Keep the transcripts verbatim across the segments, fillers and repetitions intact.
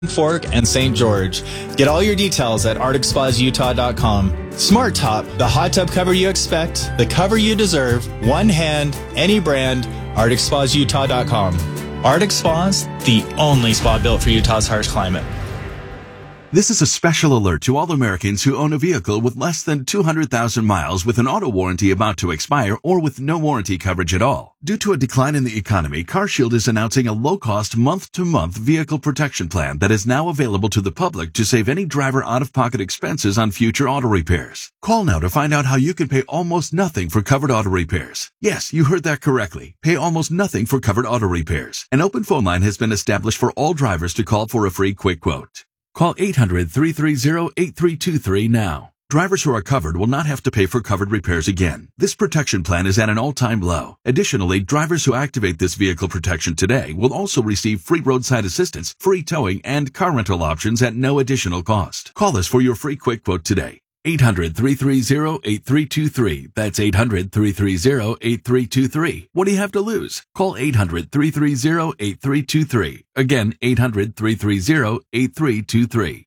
Fork, and Saint George. Get all your details at arctic spas utah dot com. Smart Top, the hot tub cover you expect, the cover you deserve, one hand, any brand, arctic spas utah dot com. Arctic Spas, the only spa built for Utah's harsh climate. This is a special alert to all Americans who own a vehicle with less than two hundred thousand miles with an auto warranty about to expire or with no warranty coverage at all. Due to a decline in the economy, CarShield is announcing a low-cost month-to-month vehicle protection plan that is now available to the public to save any driver out-of-pocket expenses on future auto repairs. Call now to find out how you can pay almost nothing for covered auto repairs. Yes, you heard that correctly. Pay almost nothing for covered auto repairs. An open phone line has been established for all drivers to call for a free quick quote. Call eight hundred, three three zero, eight three two three now. Drivers who are covered will not have to pay for covered repairs again. This protection plan is at an all-time low. Additionally, drivers who activate this vehicle protection today will also receive free roadside assistance, free towing, and car rental options at no additional cost. Call us for your free quick quote today. eight hundred, three three zero, eight three two three. That's eight hundred, three three zero, eight three two three. What do you have to lose? Call eight hundred, three three zero, eight three two three. Again, eight hundred, three three zero, eight three two three.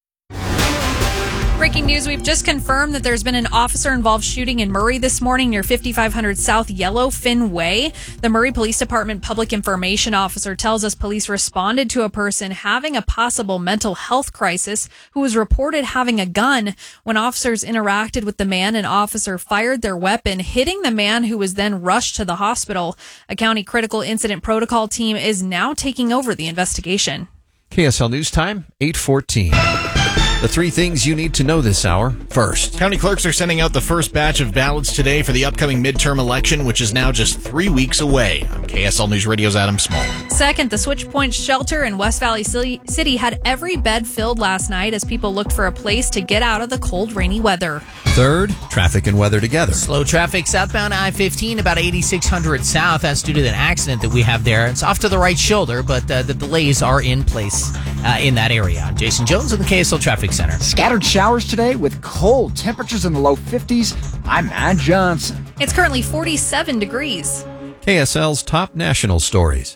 Breaking news, we've just confirmed that there's been an officer-involved shooting in Murray this morning near fifty-five hundred South Yellowfin Way. The Murray Police Department Public Information Officer tells us police responded to a person having a possible mental health crisis who was reported having a gun. When officers interacted with the man, an officer fired their weapon, hitting the man, who was then rushed to the hospital. A county critical incident protocol team is now taking over the investigation. K S L News Time, eight fourteen. The three things you need to know this hour. First, county clerks are sending out the first batch of ballots today for the upcoming midterm election, which is now just three weeks away. I'm K S L News Radio's Adam Small. Second, the Switch Point shelter in West Valley City had every bed filled last night as people looked for a place to get out of the cold, rainy weather. Third, traffic and weather together. Slow traffic southbound I fifteen, about eighty-six hundred south. That's due to an accident that we have there. It's off to the right shoulder, but uh, the delays are in place uh, in that area. I'm Jason Jones in the K S L Traffic Center. Scattered showers today with cold temperatures in the low fifties. I'm Matt Johnson. It's currently forty-seven degrees. K S L's top national stories.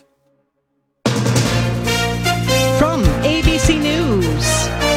From A B C News,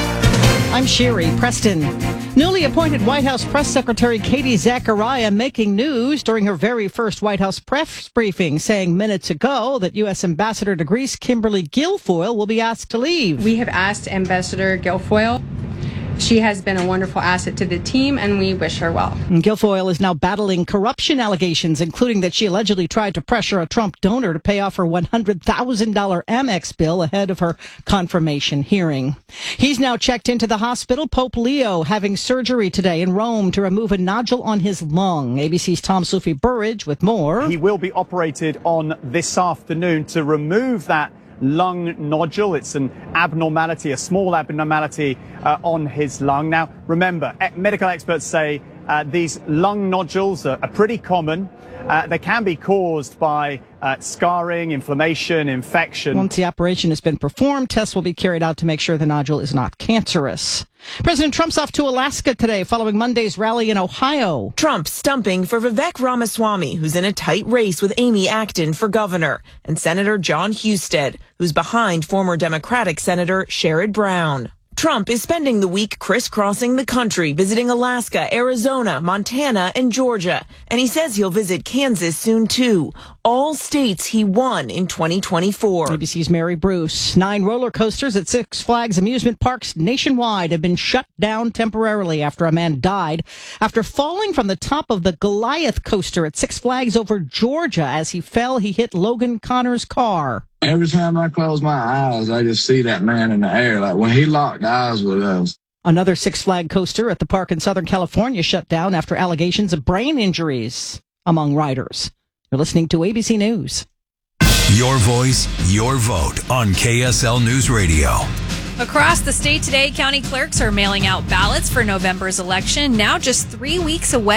I'm Sherry Preston. Newly appointed White House Press Secretary Katie Zachariah making news during her very first White House press briefing, saying minutes ago that U S Ambassador to Greece Kimberly Guilfoyle will be asked to leave. We have asked Ambassador Guilfoyle. She has been a wonderful asset to the team, and we wish her well. And Guilfoyle is now battling corruption allegations, including that she allegedly tried to pressure a Trump donor to pay off her one hundred thousand dollars Amex bill ahead of her confirmation hearing. He's now checked into the hospital. Pope Leo having surgery today in Rome to remove a nodule on his lung. A B C's Tom Sufi Burridge with more. He will be operated on this afternoon to remove that lung nodule. It's an abnormality, a small abnormality uh, on his lung. Now, remember, medical experts say uh, these lung nodules are, are pretty common. Uh, they can be caused by uh, scarring, inflammation, infection. Once the operation has been performed, tests will be carried out to make sure the nodule is not cancerous. President Trump's off to Alaska today following Monday's rally in Ohio. Trump stumping for Vivek Ramaswamy, who's in a tight race with Amy Acton for governor, and Senator John Husted, who's behind former Democratic Senator Sherrod Brown. Trump is spending the week crisscrossing the country, visiting Alaska, Arizona, Montana, and Georgia. And he says he'll visit Kansas soon, too. All states he won in twenty twenty-four. A B C's Mary Bruce. Nine roller coasters at Six Flags amusement parks nationwide have been shut down temporarily after a man died after falling from the top of the Goliath coaster at Six Flags over Georgia. As he fell, he hit Logan Connor's car. Every time I close my eyes, I just see that man in the air. Like when he locked eyes with us. Another Six Flag coaster at the park in Southern California shut down after allegations of brain injuries among riders. You're listening to A B C News. Your voice, your vote on K S L News Radio. Across the state today, county clerks are mailing out ballots for November's election, now just three weeks away.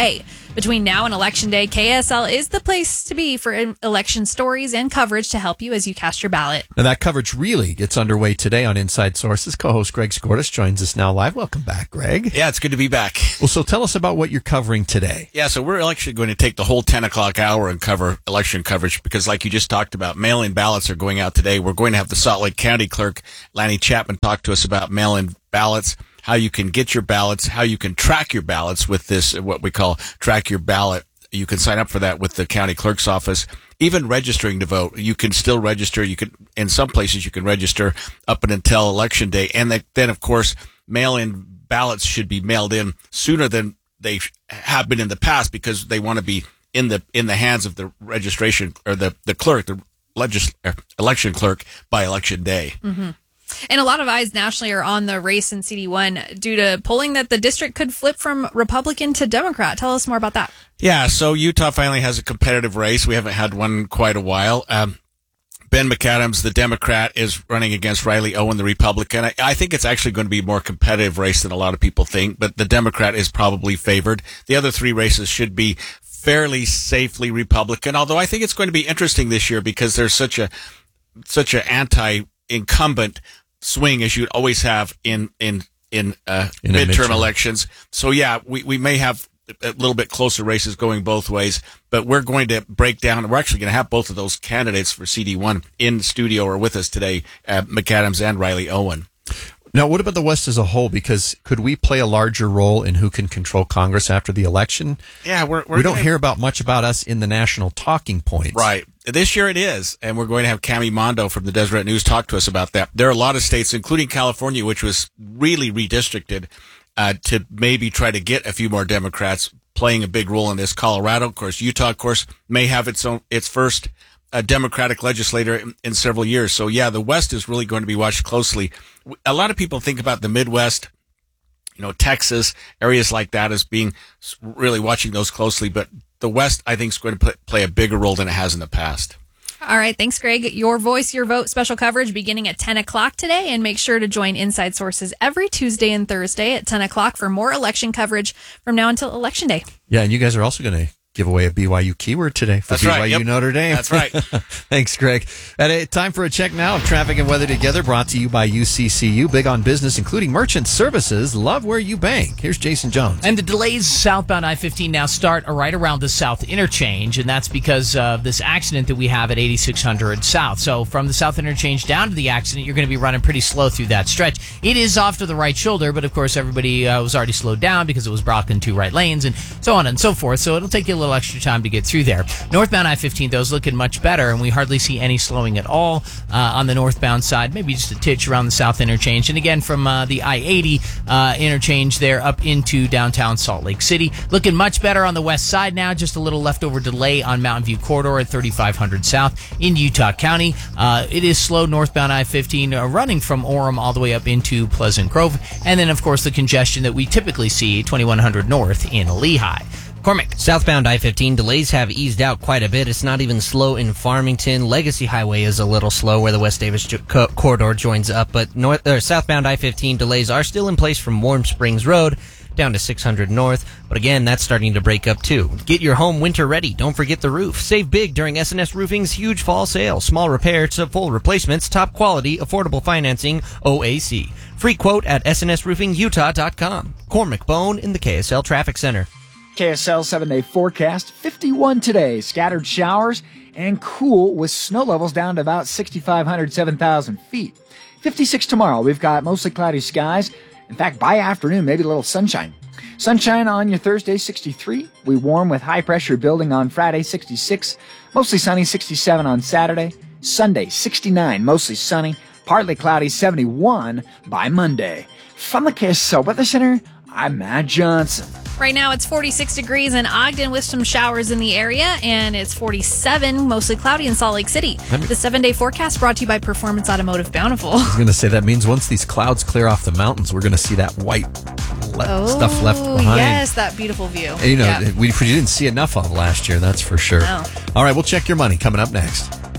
Between now and Election Day, K S L is the place to be for election stories and coverage to help you as you cast your ballot. Now, that coverage really gets underway today on Inside Sources. Co-host Greg Skordas joins us now live. Welcome back, Greg. Yeah, it's good to be back. Well, so tell us about what you're covering today. Yeah, so we're actually going to take the whole ten o'clock hour and cover election coverage because, like you just talked about, mail-in ballots are going out today. We're going to have the Salt Lake County Clerk, Lanny Chapman, talk to us about mail-in ballots, how you can get your ballots, how you can track your ballots with this, what we call track your ballot. You can sign up for that with the county clerk's office. Even registering to vote, you can still register. You can, in some places, you can register up and until Election Day. And then, of course, mail-in ballots should be mailed in sooner than they have been in the past because they want to be in the in the hands of the registration or the, the clerk, the legis, election clerk by Election Day. Mm-hmm. And a lot of eyes nationally are on the race in C D one due to polling that the district could flip from Republican to Democrat. Tell us more about that. Yeah, so Utah finally has a competitive race. We haven't had one in quite a while. Um, Ben McAdams, the Democrat, is running against Riley Owen, the Republican. I, I think it's actually going to be a more competitive race than a lot of people think, but the Democrat is probably favored. The other three races should be fairly safely Republican, although I think it's going to be interesting this year because there's such a such an anti-incumbent swing as you'd always have in in in, uh, in midterm, midterm elections. So yeah, we we may have a little bit closer races going both ways, but we're going to break down. We're actually going to have both of those candidates for C D one in the studio or with us today, uh, McAdams and Riley Owen. Now, what about the West as a whole? Because could we play a larger role in who can control Congress after the election? Yeah, we're, we're we don't gonna... hear about much about us in the national talking points. Right. This year it is, and we're going to have Cami Mondo from the Deseret News talk to us about that. There are a lot of states, including California, which was really redistricted uh, to maybe try to get a few more Democrats playing a big role in this. Colorado, of course, Utah, of course, may have its own its first uh, Democratic legislator in, in several years. So, yeah, the West is really going to be watched closely. A lot of people think about the Midwest, you know, Texas, areas like that as being really watching those closely. But the West, I think, is going to put, play a bigger role than it has in the past. All right. Thanks, Greg. Your Voice, Your Vote special coverage beginning at ten o'clock today. And make sure to join Inside Sources every Tuesday and Thursday at ten o'clock for more election coverage from now until Election Day. Yeah, and you guys are also going to give away a B Y U keyword today for That's B Y U right. Yep. Notre Dame. That's right. Thanks, Greg. At a, time for a check now of traffic and weather together, brought to you by U C C U. Big on business, including merchant services. Love where you bank. Here's Jason Jones. And the delays southbound I fifteen now start right around the south interchange, and that's because of this accident that we have at eighty-six hundred south. So from the south interchange down to the accident, you're going to be running pretty slow through that stretch. It is off to the right shoulder, but of course everybody uh, was already slowed down because it was blocking two right lanes and so on and so forth. So it'll take you a little extra time to get through there. Northbound I fifteen, though, is looking much better, and we hardly see any slowing at all uh, on the northbound side. Maybe just a titch around the south interchange. And again, from uh, the I eighty uh, interchange there up into downtown Salt Lake City. Looking much better on the west side now. Just a little leftover delay on Mountain View Corridor at thirty-five hundred south in Utah County. Uh, it is slow northbound I fifteen uh, running from Orem all the way up into Pleasant Grove. And then, of course, the congestion that we typically see twenty-one hundred north in Lehigh. Cormac. Southbound I fifteen delays have eased out quite a bit. It's not even slow in Farmington. Legacy Highway is a little slow where the West Davis jo- co- corridor joins up, but north or southbound I fifteen delays are still in place from Warm Springs Road down to six hundred north. But again, that's starting to break up too. Get your home winter ready. Don't forget the roof. Save big during S and S Roofing's huge fall sale. Small repairs to full replacements, top quality, affordable financing, O A C. Free quote at S N S roofing utah dot com. Cormac Bone in the K S L Traffic Center. K S L seven-day forecast, fifty-one today, scattered showers and cool with snow levels down to about sixty-five hundred, seven thousand feet. fifty-six tomorrow, we've got mostly cloudy skies. In fact, by afternoon, maybe a little sunshine. Sunshine on your Thursday, sixty-three. We warm with high pressure building on Friday, sixty-six. Mostly sunny, sixty-seven on Saturday. Sunday, sixty-nine, mostly sunny. Partly cloudy, seventy-one by Monday. From the K S L Weather Center, I'm Matt Johnson. Right now it's forty-six degrees in Ogden with some showers in the area, and it's forty-seven, mostly cloudy in Salt Lake City. Me, the seven-day forecast brought to you by Performance Automotive Bountiful. I was going to say that means once these clouds clear off the mountains, we're going to see that white le- oh, stuff left behind. Yes, that beautiful view. And, you know, yeah. we, we didn't see enough of last year, that's for sure. No. All right, we'll check your money coming up next.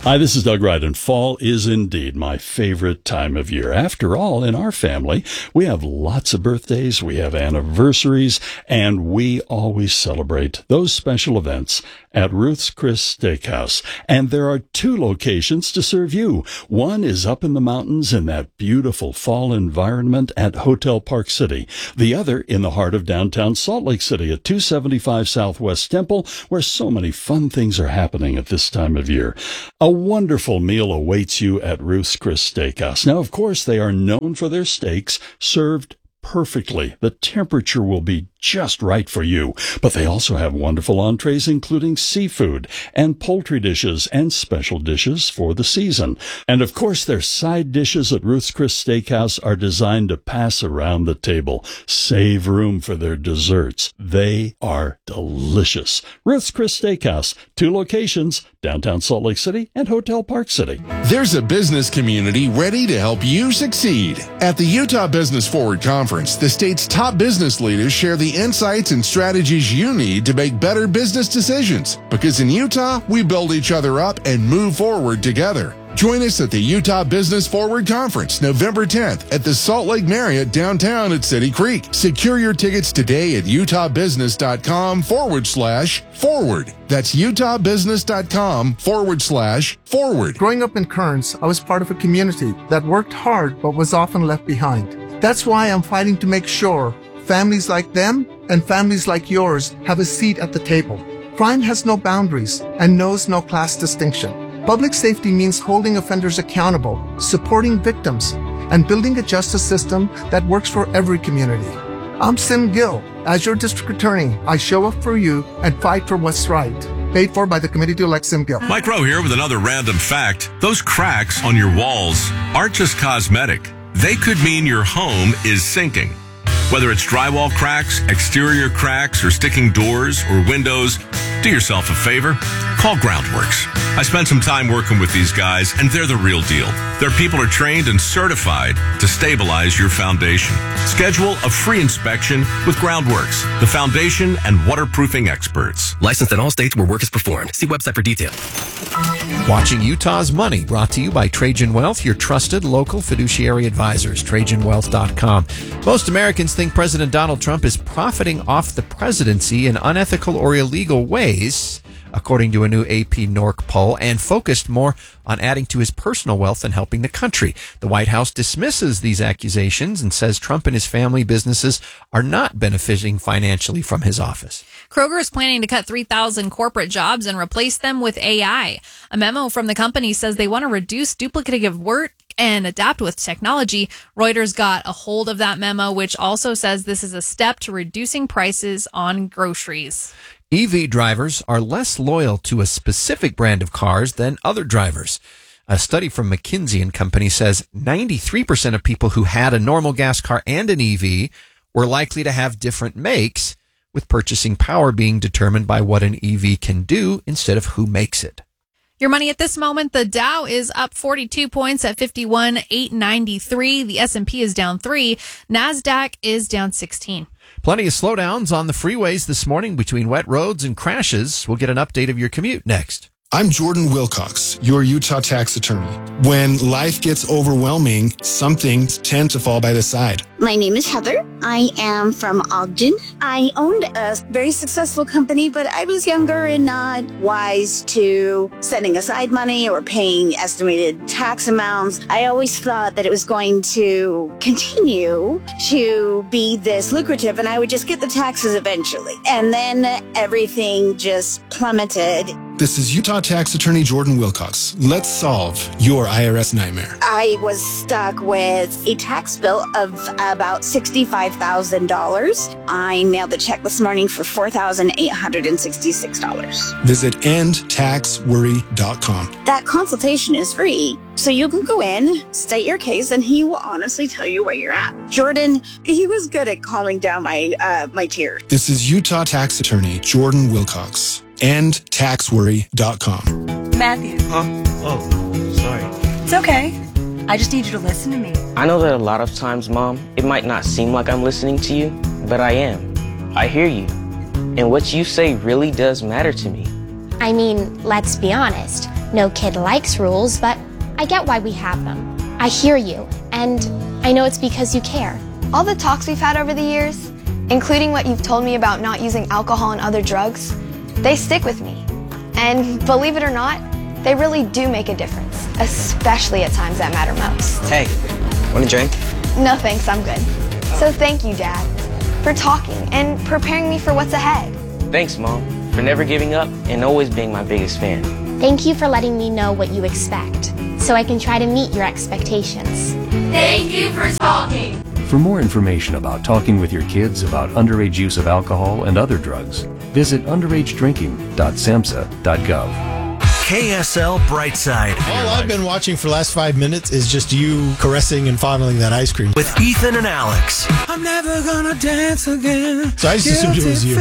Hi, this is Doug Wright, and fall is indeed my favorite time of year. After all, in our family, we have lots of birthdays, we have anniversaries, and we always celebrate those special events at Ruth's Chris Steakhouse. And there are two locations to serve you. One is up in the mountains in that beautiful fall environment at Hotel Park City. The other in the heart of downtown Salt Lake City at two seventy-five Southwest Temple, where so many fun things are happening at this time of year. A wonderful meal awaits you at Ruth's Chris Steakhouse. Now, of course, they are known for their steaks served perfectly. The temperature will be just right for you. But they also have wonderful entrees, including seafood and poultry dishes and special dishes for the season. And of course, their side dishes at Ruth's Chris Steakhouse are designed to pass around the table. Save room for their desserts. They are delicious. Ruth's Chris Steakhouse, two locations, downtown Salt Lake City and Hotel Park City. There's a business community ready to help you succeed. At the Utah Business Forward Conference, the state's top business leaders share the insights and strategies you need to make better business decisions. Because in Utah, we build each other up and move forward together. Join us at the Utah Business Forward Conference, November tenth at the Salt Lake Marriott downtown at City Creek. Secure your tickets today at utahbusiness.com forward slash forward. That's utahbusiness.com forward slash forward. Growing up in Kearns, I was part of a community that worked hard but was often left behind. That's why I'm fighting to make sure families like them and families like yours have a seat at the table. Crime has no boundaries and knows no class distinction. Public safety means holding offenders accountable, supporting victims, and building a justice system that works for every community. I'm Sim Gill. As your district attorney, I show up for you and fight for what's right. Paid for by the committee to elect Sim Gill. Mike Rowe here with another random fact. Those cracks on your walls aren't just cosmetic. They could mean your home is sinking. Whether it's drywall cracks, exterior cracks, or sticking doors or windows, do yourself a favor. Call Groundworks. I spent some time working with these guys, and they're the real deal. Their people are trained and certified to stabilize your foundation. Schedule a free inspection with Groundworks, the foundation and waterproofing experts. Licensed in all states where work is performed. See website for details. Watching Utah's Money, brought to you by Trajan Wealth, your trusted local fiduciary advisors, trajan wealth dot com. Most Americans think President Donald Trump is profiting off the presidency in unethical or illegal ways, according to a new A P N O R C poll, and focused more on adding to his personal wealth than helping the country. The White House dismisses these accusations and says Trump and his family businesses are not benefiting financially from his office. Kroger is planning to cut three thousand corporate jobs and replace them with A I. A memo from the company says they want to reduce duplicative work and adapt with technology. Reuters got a hold of that memo, which also says this is a step to reducing prices on groceries. E V drivers are less loyal to a specific brand of cars than other drivers. A study from McKinsey and Company says ninety-three percent of people who had a normal gas car and an E V were likely to have different makes, with purchasing power being determined by what an E V can do instead of who makes it. Your money at this moment, the Dow is up forty-two points at fifty-one thousand eight hundred ninety-three. The S and P is down three. NASDAQ is down sixteen. Plenty of slowdowns on the freeways this morning between wet roads and crashes. We'll get an update of your commute next. I'm Jordan Wilcox, your Utah tax attorney. When life gets overwhelming, some things tend to fall by the side. My name is Heather. I am from Ogden. I owned a very successful company, but I was younger and not wise to setting aside money or paying estimated tax amounts. I always thought that it was going to continue to be this lucrative and I would just get the taxes eventually. And then everything just plummeted. This is Utah tax attorney Jordan Wilcox. Let's solve your I R S nightmare. I was stuck with a tax bill of about sixty-five thousand dollars. I mailed the check this morning for four thousand eight hundred sixty-six dollars. Visit end tax worry dot com. That consultation is free, so you can go in, state your case, and he will honestly tell you where you're at. Jordan, he was good at calming down my uh, my tears. This is Utah tax attorney Jordan Wilcox. end tax worry dot com. Matthew. Huh? Oh, sorry. It's okay. I just need you to listen to me. I know that a lot of times, Mom, it might not seem like I'm listening to you, but I am. I hear you. And what you say really does matter to me. I mean, let's be honest. No kid likes rules, but I get why we have them. I hear you, and I know it's because you care. All the talks we've had over the years, including what you've told me about not using alcohol and other drugs, they stick with me. And believe it or not, they really do make a difference, especially at times that matter most. Hey, want a drink? No thanks, I'm good. So thank you, Dad, for talking and preparing me for what's ahead. Thanks, Mom, for never giving up and always being my biggest fan. Thank you for letting me know what you expect, so I can try to meet your expectations. Thank you for talking. For more information about talking with your kids about underage use of alcohol and other drugs, visit underage drinking dot samhsa dot gov. K S L Brightside. All I've been watching for the last five minutes is just you caressing and fondling that ice cream. With Ethan and Alex. I'm never gonna dance again. So I just assumed it was you.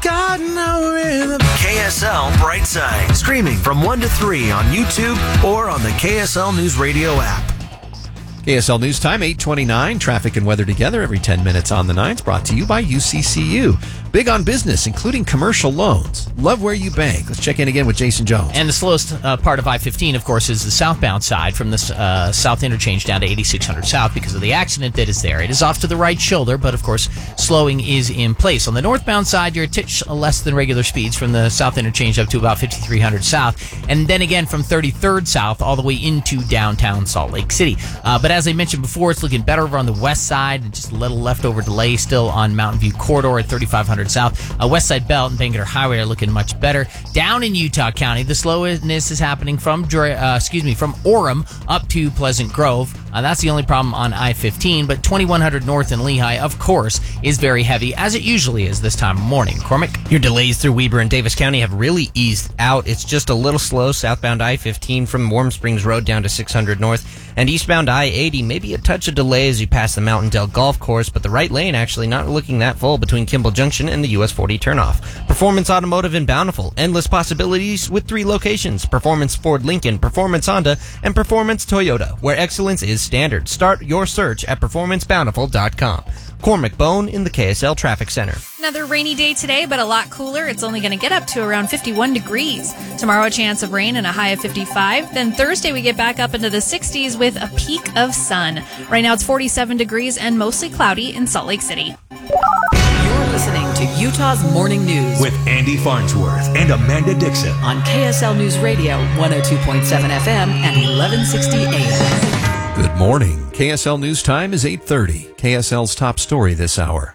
K S L Brightside. Streaming from one to three on YouTube or on the K S L News Radio app. K S L News Time, eight twenty-nine. Traffic and weather together every ten minutes on the nines. Brought to you by U C C U. Big on business, including commercial loans. Love where you bank. Let's check in again with Jason Jones. And the slowest uh, part of I fifteen, of course, is the southbound side from the uh, south interchange down to eighty-six hundred South because of the accident that is there. It is off to the right shoulder, but of course, slowing is in place. On the northbound side, you're a titch less than regular speeds from the south interchange up to about fifty-three hundred South. And then again from thirty-third South all the way into downtown Salt Lake City. Uh, but as I mentioned before, it's looking better over on the west side and just a little leftover delay still on Mountain View Corridor at thirty-five hundred South. Uh, West Side Belt and Bangerter Highway are looking much better. Down in Utah County, the slowness is happening from uh, excuse me from Orem up to Pleasant Grove. Uh, that's the only problem on I fifteen, but twenty-one hundred North in Lehigh, of course, is very heavy, as it usually is this time of morning. Cormac? Your delays through Weber and Davis County have really eased out. It's just a little slow southbound I fifteen from Warm Springs Road down to six hundred North, and eastbound I eighty, maybe a touch of delay as you pass the Mountain Dell Golf Course, but the right lane actually not looking that full between Kimball Junction and the U S forty turnoff. Performance Automotive in Bountiful, endless possibilities with three locations: Performance Ford Lincoln, Performance Honda, and Performance Toyota, where excellence is standard. Start your search at performance bountiful dot com. Cormac Bone in the K S L Traffic Center. Another rainy day today, but a lot cooler. It's only going to get up to around fifty-one degrees. Tomorrow, a chance of rain and a high of fifty-five. Then Thursday, we get back up into the sixties with a peak of sun. Right now, it's forty-seven degrees and mostly cloudy in Salt Lake City. You're listening to Utah's Morning News with Andy Farnsworth and Amanda Dixon on K S L News Radio, one oh two point seven F M and eleven sixty A M. Good morning. K S L News Time is eight thirty. K S L's top story this hour.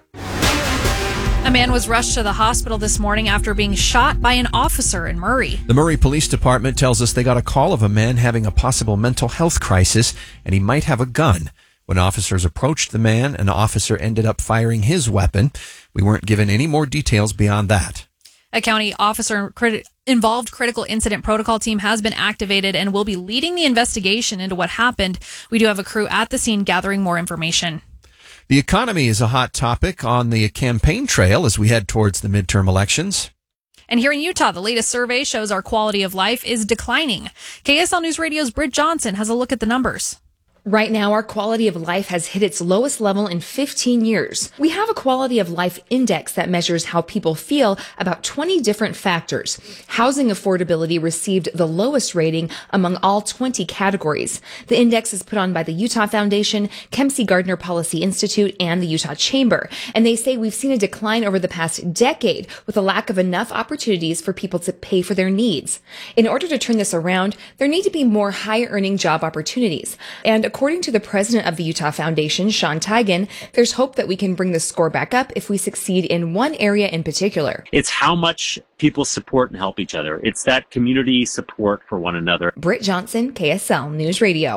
A man was rushed to the hospital this morning after being shot by an officer in Murray. The Murray Police Department tells us they got a call of a man having a possible mental health crisis, and he might have a gun. When officers approached the man, an officer ended up firing his weapon. We weren't given any more details beyond that. A county officer crit- involved critical incident protocol team has been activated and will be leading the investigation into what happened. We do have a crew at the scene gathering more information. The economy is a hot topic on the campaign trail as we head towards the midterm elections. And here in Utah, the latest survey shows our quality of life is declining. K S L News Radio's Britt Johnson has a look at the numbers. Right now, our quality of life has hit its lowest level in fifteen years. We have a quality of life index that measures how people feel about twenty different factors. Housing affordability received the lowest rating among all twenty categories. The index is put on by the Utah Foundation, Kempsey Gardner Policy Institute, and the Utah Chamber. And they say we've seen a decline over the past decade with a lack of enough opportunities for people to pay for their needs. In order to turn this around, there need to be more high-earning job opportunities. And according to the president of the Utah Foundation, Sean Tigan, there's hope that we can bring the score back up if we succeed in one area in particular. It's how much people support and help each other. It's that community support for one another. Britt Johnson, K S L News Radio.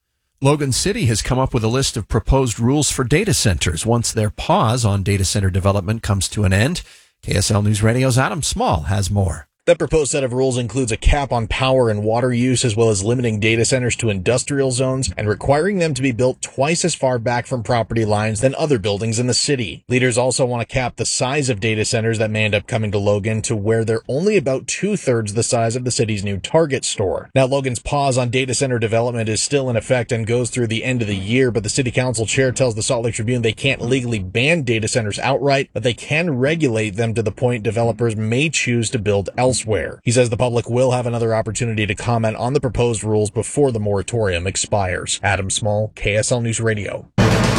Logan City has come up with a list of proposed rules for data centers once their pause on data center development comes to an end. K S L News Radio's Adam Small has more. That proposed set of rules includes a cap on power and water use, as well as limiting data centers to industrial zones and requiring them to be built twice as far back from property lines than other buildings in the city. Leaders also want to cap the size of data centers that may end up coming to Logan to where they're only about two-thirds the size of the city's new Target store. Now, Logan's pause on data center development is still in effect and goes through the end of the year, but the city council chair tells the Salt Lake Tribune they can't legally ban data centers outright, but they can regulate them to the point developers may choose to build elsewhere. elsewhere. He says the public will have another opportunity to comment on the proposed rules before the moratorium expires. Adam Small, K S L News Radio.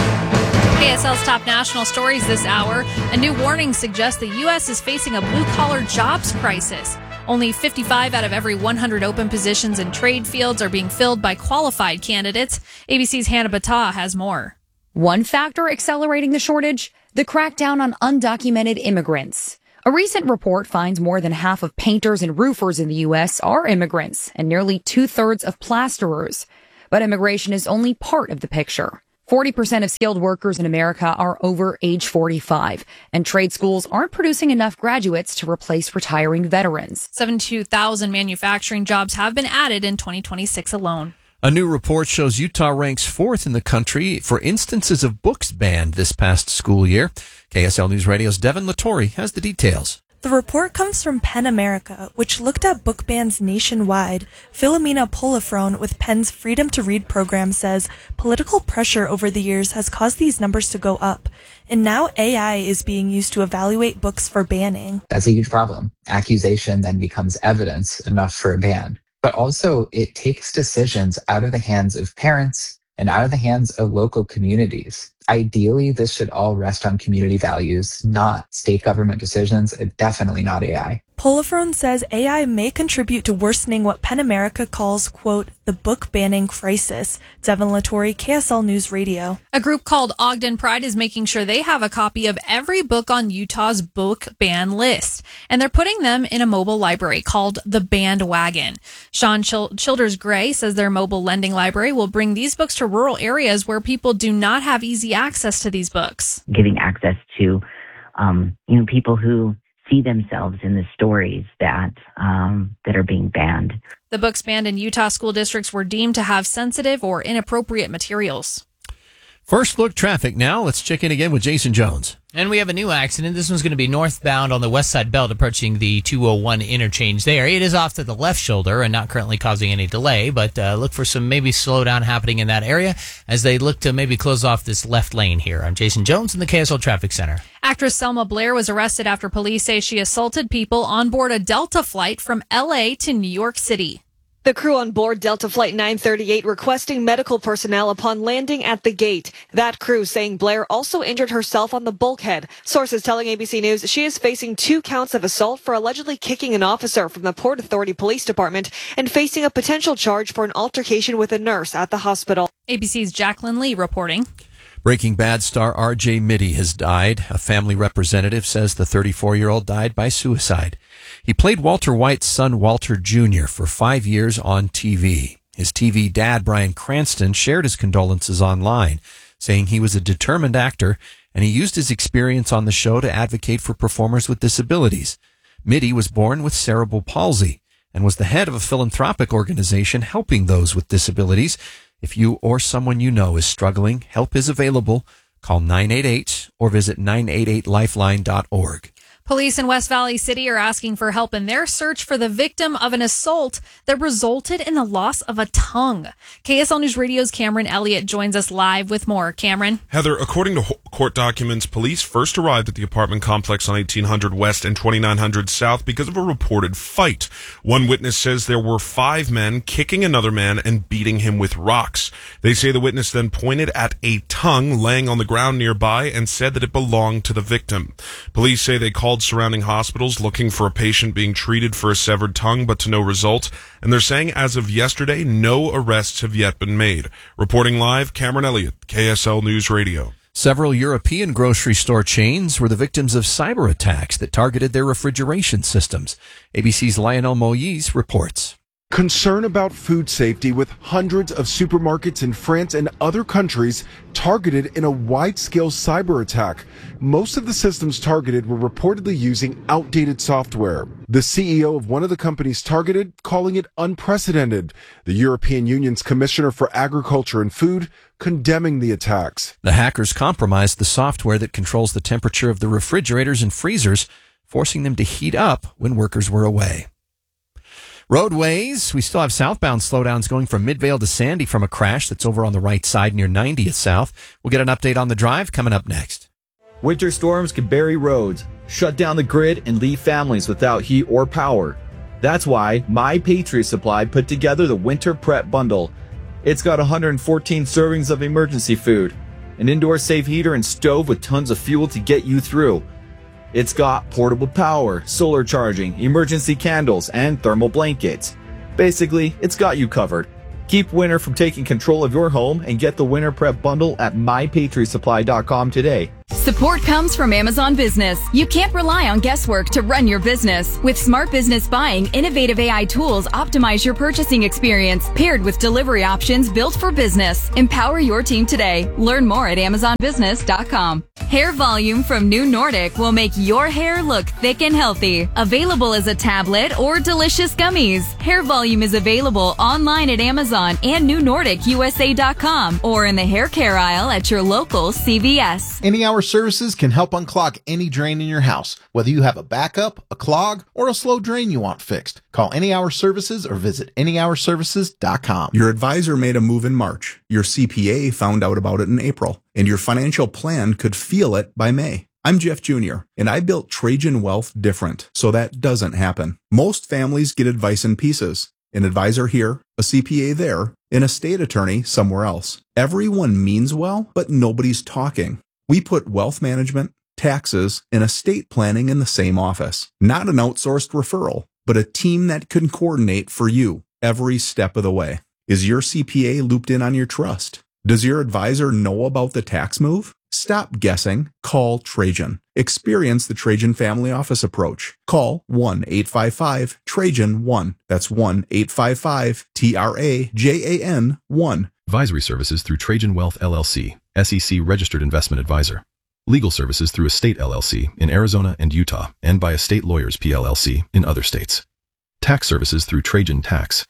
K S L's top national stories this hour. A new warning suggests the U S is facing a blue-collar jobs crisis. Only fifty-five out of every one hundred open positions in trade fields are being filled by qualified candidates. A B C's Hannah Battah has more. One factor accelerating the shortage, the crackdown on undocumented immigrants. A recent report finds more than half of painters and roofers in the U S are immigrants and nearly two-thirds of plasterers. But immigration is only part of the picture. forty percent of skilled workers in America are over age forty-five, and trade schools aren't producing enough graduates to replace retiring veterans. seventy-two thousand manufacturing jobs have been added in twenty twenty-six alone. A new report shows Utah ranks fourth in the country for instances of books banned this past school year. K S L News Radio's Devin Latore has the details. The report comes from PEN America, which looked at book bans nationwide. Philomena Polifrone with PEN's Freedom to Read program says political pressure over the years has caused these numbers to go up. And now A I is being used to evaluate books for banning. That's a huge problem. Accusation then becomes evidence enough for a ban. But also it takes decisions out of the hands of parents and out of the hands of local communities. Ideally, this should all rest on community values, not state government decisions, and definitely not A I. Polifrone says A I may contribute to worsening what PEN America calls, quote, the book banning crisis. Devin Latore, K S L News Radio. A group called Ogden Pride is making sure they have a copy of every book on Utah's book ban list, and they're putting them in a mobile library called the Bandwagon. Sean Chil- Childers Gray says their mobile lending library will bring these books to rural areas where people do not have easy access to these books. Giving access to, um, you know, people who see themselves in the stories that um, that are being banned. The books banned in Utah school districts were deemed to have sensitive or inappropriate materials. First look traffic now. Let's check in again with Jason Jones. And we have a new accident. This one's going to be northbound on the west side belt approaching the two oh one interchange there. It is off to the left shoulder and not currently causing any delay, but uh, look for some maybe slowdown happening in that area as they look to maybe close off this left lane here. I'm Jason Jones in the K S L Traffic Center. Actress Selma Blair was arrested after police say she assaulted people on board a Delta flight from L A to New York City. The crew on board Delta Flight nine thirty-eight requesting medical personnel upon landing at the gate. That crew saying Blair also injured herself on the bulkhead. Sources telling A B C News she is facing two counts of assault for allegedly kicking an officer from the Port Authority Police Department and facing a potential charge for an altercation with a nurse at the hospital. A B C's Jacqueline Lee reporting. Breaking Bad star R J Mitty has died. A family representative says the thirty-four-year-old died by suicide. He played Walter White's son, Walter Junior, for five years on T V. His T V dad, Bryan Cranston, shared his condolences online, saying he was a determined actor and he used his experience on the show to advocate for performers with disabilities. Mitty was born with cerebral palsy and was the head of a philanthropic organization helping those with disabilities. If you or someone you know is struggling, help is available. Call nine eight eight or visit nine eight eight lifeline dot org. Police in West Valley City are asking for help in their search for the victim of an assault that resulted in the loss of a tongue. K S L News Radio's Cameron Elliott joins us live with more. Cameron? Heather, according to court documents, police first arrived at the apartment complex on eighteen hundred West and twenty-nine hundred South because of a reported fight. One witness says there were five men kicking another man and beating him with rocks. They say the witness then pointed at a tongue laying on the ground nearby and said that it belonged to the victim. Police say they called surrounding hospitals looking for a patient being treated for a severed tongue, but to no result. And they're saying as of yesterday, no arrests have yet been made. Reporting live, Cameron Elliott, K S L News Radio. Several European grocery store chains were the victims of cyber attacks that targeted their refrigeration systems. A B C's Lionel Moïse reports. Concern about food safety with hundreds of supermarkets in France and other countries targeted in a wide-scale cyber attack. Most of the systems targeted were reportedly using outdated software. The C E O of one of the companies targeted calling it unprecedented. The European Union's Commissioner for Agriculture and Food condemning the attacks. The hackers compromised the software that controls the temperature of the refrigerators and freezers, forcing them to heat up when workers were away. Roadways, we still have southbound slowdowns going from Midvale to Sandy from a crash that's over on the right side near ninetieth South. We'll get an update on the drive coming up next. Winter storms can bury roads, shut down the grid, and leave families without heat or power. That's why My Patriot Supply put together the Winter Prep Bundle. It's got one hundred fourteen servings of emergency food, an indoor safe heater and stove with tons of fuel to get you through. It's got portable power, solar charging, emergency candles, and thermal blankets. Basically, it's got you covered. Keep winter from taking control of your home and get the Winter Prep Bundle at my patriot supply dot com today. Support comes from Amazon Business. You can't rely on guesswork to run your business. With Smart Business Buying, innovative A I tools optimize your purchasing experience, paired with delivery options built for business. Empower your team today. Learn more at amazon business dot com. Hair Volume from New Nordic will make your hair look thick and healthy. Available as a tablet or delicious gummies. Hair Volume is available online at Amazon and new nordic u s a dot com or in the hair care aisle at your local C V S. Any Hour Services can help unclog any drain in your house, whether you have a backup, a clog, or a slow drain you want fixed. Call Any Hour Services or visit any hour services dot com. Your advisor made a move in March. Your C P A found out about it in April, and your financial plan could feel it by May. I'm Jeff Junior, and I built Trajan Wealth different, so that doesn't happen. Most families get advice in pieces. An advisor here, a C P A there, an estate attorney somewhere else. Everyone means well, but nobody's talking. We put wealth management, taxes, and estate planning in the same office. Not an outsourced referral, but a team that can coordinate for you every step of the way. Is your C P A looped in on your trust? Does your advisor know about the tax move? Stop guessing. Call Trajan. Experience the Trajan Family Office approach. Call one eight five five Trajan one. That's one eight five five T R A J A N one. Advisory services through Trajan Wealth L L C, S E C registered investment advisor. Legal services through Estate L L C in Arizona and Utah, and by Estate Lawyers P L L C in other states. Tax services through Trajan Tax.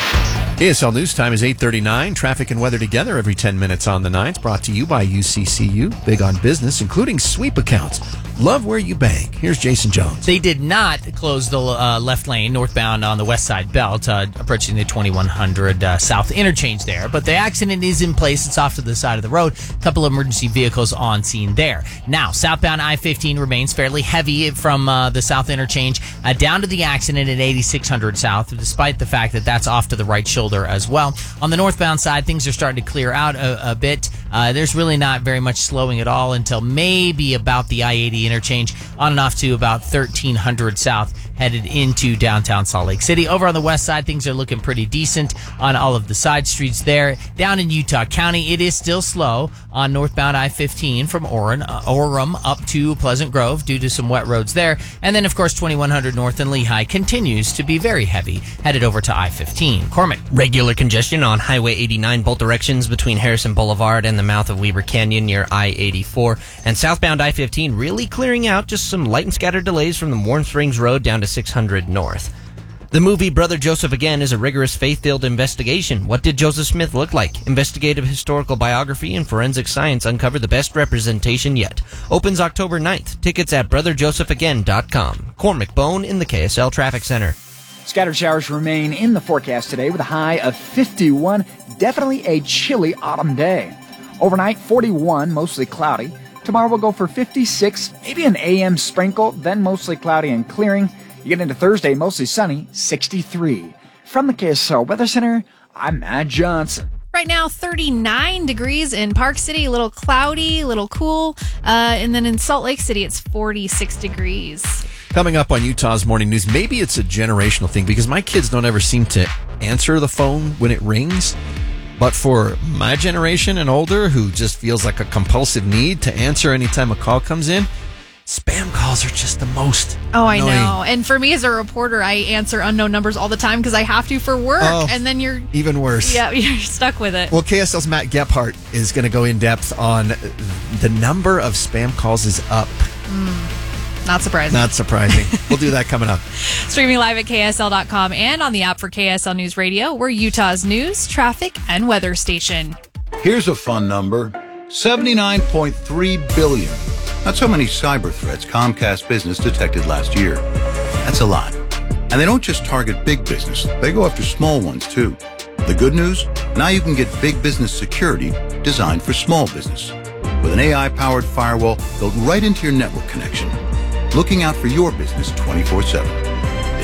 K S L News Time is eight thirty-nine. Traffic and weather together every ten minutes on the ninth. Brought to you by U C C U. Big on business, including sweep accounts. Love where you bank. Here's Jason Jones. They did not close the uh, left lane northbound on the west side belt, uh, approaching the twenty-one hundred uh, south interchange there. But the accident is in place. It's off to the side of the road. A couple of emergency vehicles on scene there. Now, southbound I fifteen remains fairly heavy from uh, the south interchange uh, down to the accident at eighty-six hundred south, despite the fact that that's off to the right shoulder as well. On the northbound side, things are starting to clear out a, a bit. Uh, there's really not very much slowing at all until maybe about the I eighty interchange on and off to about thirteen hundred south, headed into downtown Salt Lake City. Over on the west side, things are looking pretty decent on all of the side streets there. Down in Utah County, it is still slow on northbound I fifteen from Orem, uh, Orem up to Pleasant Grove due to some wet roads there. And then, of course, twenty-one hundred north in Lehigh continues to be very heavy, headed over to I fifteen. Cormac. Regular congestion on Highway eighty-nine, both directions between Harrison Boulevard and the mouth of Weber Canyon near I eighty-four. And southbound I fifteen really clearing out, just some light and scattered delays from the Warm Springs Road down to six hundred north. The movie Brother Joseph Again is a rigorous faith-filled investigation. What did Joseph Smith look like? Investigative historical biography and forensic science uncover the best representation yet. Opens October ninth. Tickets at brother joseph again dot com. Cormac Bone in the K S L Traffic Center. Scattered showers remain in the forecast today with a high of fifty-one. Definitely a chilly autumn day. Overnight, forty-one, mostly cloudy. Tomorrow we'll go for fifty-six, maybe an A M sprinkle, then mostly cloudy and clearing. You get into Thursday, mostly sunny, sixty-three. From the K S L Weather Center, I'm Matt Johnson. Right now, thirty-nine degrees in Park City, a little cloudy, a little cool. Uh, and then in Salt Lake City, it's forty-six degrees. Coming up on Utah's Morning News, maybe it's a generational thing because my kids don't ever seem to answer the phone when it rings. But for my generation and older, who just feels like a compulsive need to answer anytime a call comes in, spam calls are just the most Oh, I annoying. know. And for me as a reporter, I answer unknown numbers all the time because I have to for work. Oh, and then you're... even worse. Yeah, you're stuck with it. Well, K S L's Matt Gephardt is going to go in depth on the number of spam calls is up. Mm, not surprising. Not surprising. We'll do that coming up. Streaming live at K S L dot com and on the app for K S L News Radio. We're Utah's news, traffic, and weather station. Here's a fun number. seventy-nine point three billion. That's how many cyber threats Comcast Business detected last year. That's a lot. And they don't just target big business. They go after small ones, too. The good news? Now you can get big business security designed for small business. With an A I-powered firewall built right into your network connection. Looking out for your business twenty-four seven. It's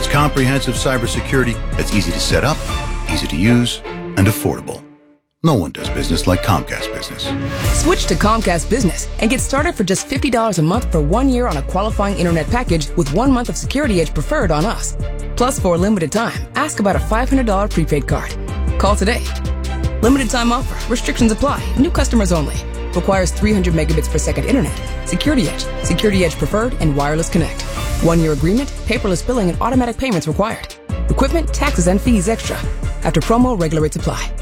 comprehensive cybersecurity that's easy to set up, easy to use, and affordable. No one does business like Comcast Business. Switch to Comcast Business and get started for just fifty dollars a month for one year on a qualifying internet package with one month of Security Edge Preferred on us. Plus, for a limited time, ask about a five hundred dollars prepaid card. Call today. Limited time offer. Restrictions apply. New customers only. Requires three hundred megabits per second internet. Security Edge, Security Edge Preferred, and Wireless Connect. One-year agreement, paperless billing, and automatic payments required. Equipment, taxes, and fees extra. After promo, regular rates apply.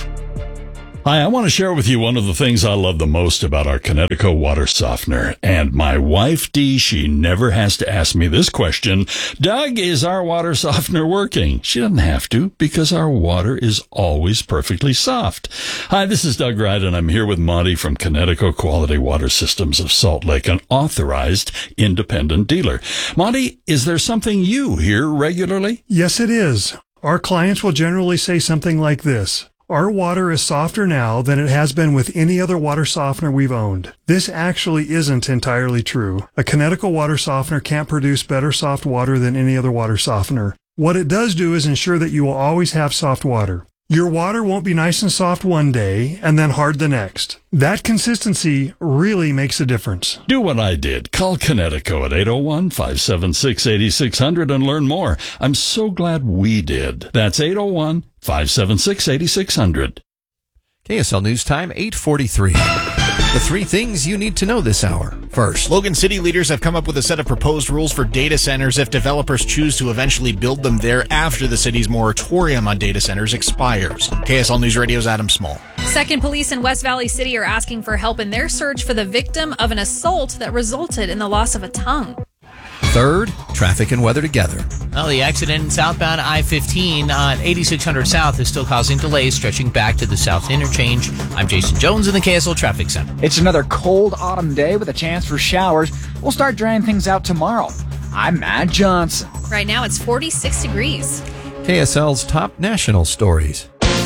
Hi, I want to share with you one of the things I love the most about our Connecticut water softener. And my wife, Dee, she never has to ask me this question. Doug, is our water softener working? She doesn't have to because our water is always perfectly soft. Hi, this is Doug Wright, and I'm here with Monty from Connecticut Quality Water Systems of Salt Lake, an authorized independent dealer. Monty, is there something you hear regularly? Yes, it is. Our clients will generally say something like this. Our water is softer now than it has been with any other water softener we've owned. This actually isn't entirely true. A Connecticut water softener can't produce better soft water than any other water softener. What it does do is ensure that you will always have soft water. Your water won't be nice and soft one day and then hard the next. That consistency really makes a difference. Do what I did. Call Connecticut at eight oh one, five seven six, eight six zero zero and learn more. I'm so glad we did. That's eight oh one, five seven six, eight six zero zero. K S L News Time, eight forty-three. The three things you need to know this hour. First, Logan City leaders have come up with a set of proposed rules for data centers if developers choose to eventually build them there after the city's moratorium on data centers expires. K S L News Radio's Adam Small. Second, police in West Valley City are asking for help in their search for the victim of an assault that resulted in the loss of a tongue. Third, traffic and weather together. Well, the accident southbound I fifteen on eighty-six hundred South is still causing delays stretching back to the South Interchange. I'm Jason Jones in the K S L Traffic Center. It's another cold autumn day with a chance for showers. We'll start drying things out tomorrow. I'm Matt Johnson. Right now it's forty-six degrees. K S L's top national stories.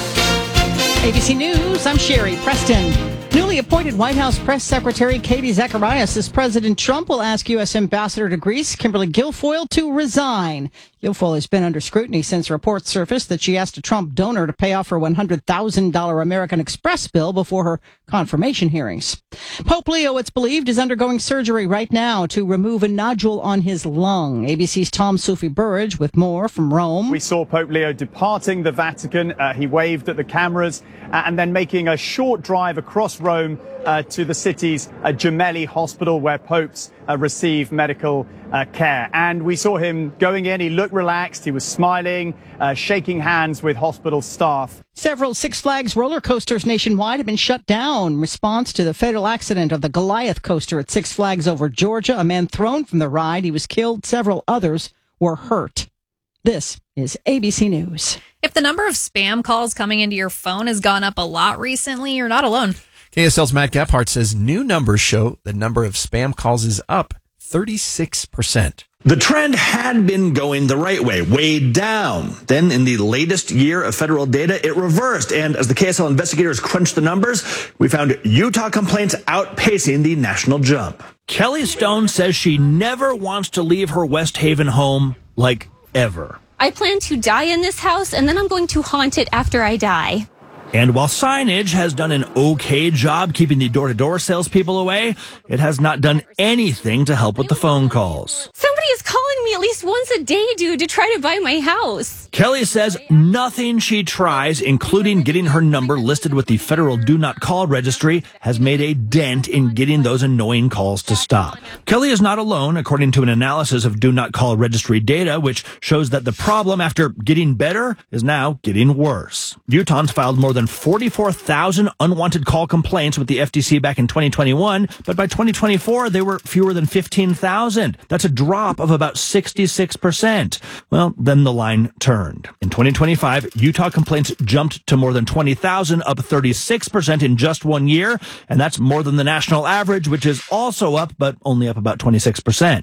A B C News, I'm Sherry Preston. Newly appointed White House Press Secretary Katie Zacharias says President Trump will ask U S Ambassador to Greece, Kimberly Guilfoyle, to resign. Guilfoyle has been under scrutiny since reports surfaced that she asked a Trump donor to pay off her one hundred thousand dollars American Express bill before her confirmation hearings. Pope Leo, it's believed, is undergoing surgery right now to remove a nodule on his lung. A B C's Tom Sufi Burridge with more from Rome. We saw Pope Leo departing the Vatican. Uh, he waved at the cameras uh, and then making a short drive across Rome uh, to the city's uh, Gemelli Hospital, where popes uh, receive medical uh, care. And we saw him going in. He looked relaxed. He was smiling, uh, shaking hands with hospital staff. Several Six Flags roller coasters nationwide have been shut down in response to the fatal accident of the Goliath coaster at Six Flags over Georgia. A man thrown from the ride. He was killed. Several others were hurt. This is A B C News. If the number of spam calls coming into your phone has gone up a lot recently, you're not alone. K S L's Matt Gephardt says new numbers show the number of spam calls is up thirty-six percent. The trend had been going the right way, way down. Then in the latest year of federal data, it reversed. And as the K S L investigators crunched the numbers, we found Utah complaints outpacing the national jump. Kelly Stone says she never wants to leave her West Haven home, like ever. I plan to die in this house, and then I'm going to haunt it after I die. And while signage has done an okay job keeping the door-to-door salespeople away, it has not done anything to help with the phone calls. Somebody is calling me at least once a day, dude, to try to buy my house. Kelly says nothing she tries, including getting her number listed with the federal Do Not Call registry, has made a dent in getting those annoying calls to stop. Kelly is not alone, according to an analysis of Do Not Call registry data, which shows that the problem, after getting better, is now getting worse. Utahns filed more than forty-four thousand unwanted call complaints with the F T C back in twenty twenty-one, but by twenty twenty-four, they were fewer than fifteen thousand. That's a drop of about sixty-six percent. Well, then the line turned. In twenty twenty-five, Utah complaints jumped to more than twenty thousand, up thirty-six percent in just one year, and that's more than the national average, which is also up, but only up about twenty-six percent.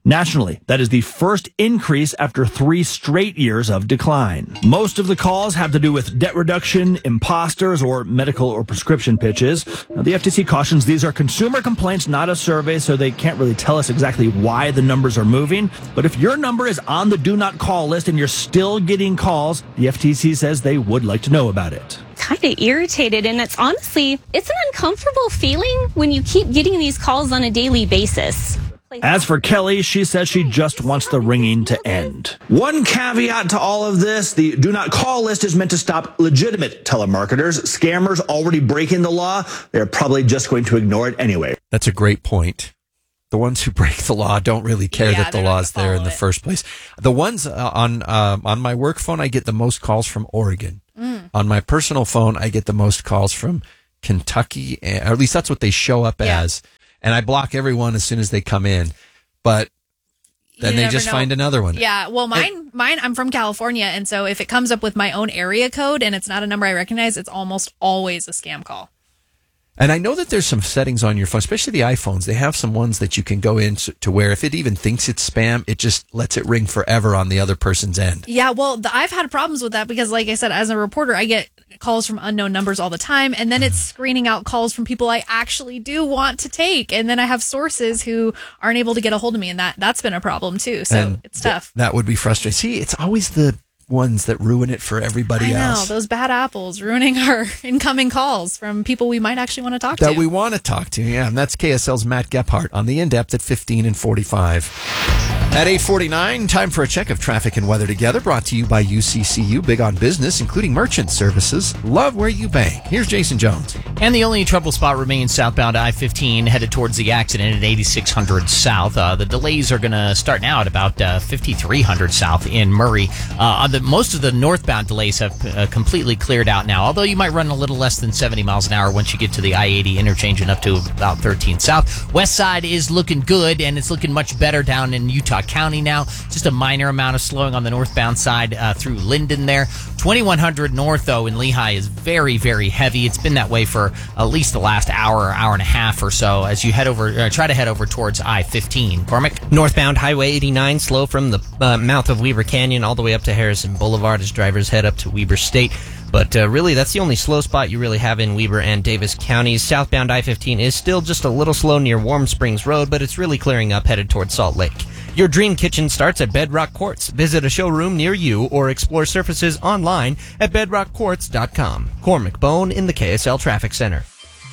Nationally, that is the first increase after three straight years of decline. Most of the calls have to do with debt reduction, imposters, or medical or prescription pitches. Now, the F T C cautions these are consumer complaints, not a survey, so they can't really tell us exactly why the numbers are moving. But if your number is on the do not call list and you're still getting calls, the F T C says they would like to know about it. Kind of irritated, and it's honestly, it's an uncomfortable feeling when you keep getting these calls on a daily basis. As for Kelly, she says she just wants the ringing to end. One caveat to all of this, the do not call list is meant to stop legitimate telemarketers. Scammers already breaking the law, they're probably just going to ignore it anyway. That's a great point. The ones who break the law don't really care Yeah, that the they're law not is there in the follow it. first place. The ones uh, on uh, on my work phone, I get the most calls from Oregon. Mm. On my personal phone, I get the most calls from Kentucky, or at least that's what they show up Yeah. as. And I block everyone as soon as they come in. But then You they never just know. find another one. Yeah, well, mine, mine, I'm from California, and so if it comes up with my own area code and it's not a number I recognize, it's almost always a scam call. And I know that there's some settings on your phone, especially the iPhones. They have some ones that you can go in to, to where if it even thinks it's spam, it just lets it ring forever on the other person's end. Yeah, well, the, I've had problems with that because, like I said, as a reporter, I get calls from unknown numbers all the time, and then it's screening out calls from people I actually do want to take, and then I have sources who aren't able to get a hold of me, and that that's been a problem too. So And it's tough. That would be frustrating. See, it's always the ones that ruin it for everybody I know else. those bad apples ruining our incoming calls from people we might actually want to talk That to. we want to talk to, yeah. And that's K S L's Matt Gephardt on the In-Depth at fifteen and forty-five. At eight forty-nine, time for a check of traffic and weather together, brought to you by U C C U, big on business, including merchant services. Love where you bank. Here's Jason Jones. And the only trouble spot remains southbound I fifteen, headed towards the accident at eighty-six hundred South. Uh, the delays are going to start now at about uh, fifty-three hundred South in Murray. Uh, on the, most of the northbound delays have uh, completely cleared out now, although you might run a little less than seventy miles an hour once you get to the I eighty interchange and up to about thirteen South. West side is looking good, and it's looking much better down in Utah County now. Just a minor amount of slowing on the northbound side uh, through Linden there. twenty-one hundred north, though, in Lehigh is very, very heavy. It's been that way for at least the last hour, hour and a half or so as you head over, uh, try to head over towards I fifteen. Cormac? Northbound Highway eighty-nine, slow from the uh, mouth of Weber Canyon all the way up to Harrison Boulevard as drivers head up to Weber State. But uh, really, that's the only slow spot you really have in Weber and Davis counties. Southbound I fifteen is still just a little slow near Warm Springs Road, but it's really clearing up headed towards Salt Lake. Your dream kitchen starts at Bedrock Quartz. Visit a showroom near you or explore surfaces online at bedrock quartz dot com. Cormac Bone in the K S L Traffic Center.